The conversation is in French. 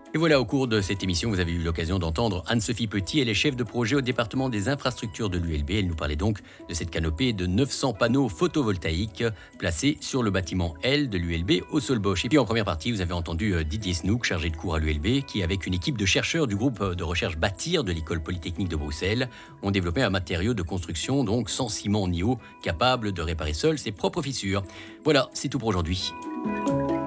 Et voilà, au cours de cette émission, vous avez eu l'occasion d'entendre Anne-Sophie Petit, elle est chef de projet au département des infrastructures de l'ULB. Elle nous parlait donc de cette canopée de 900 panneaux photovoltaïques placés sur le bâtiment L de l'ULB au Solbosch. Et puis en première partie, vous avez entendu Didier Snook, chargé de cours à l'ULB, qui avec une équipe de chercheurs du groupe de recherche Bâtir de l'École polytechnique de Bruxelles, ont développé un matériau de construction donc sans ciment ni eau, capable de réparer seul ses propres fissures. Voilà, c'est tout pour aujourd'hui.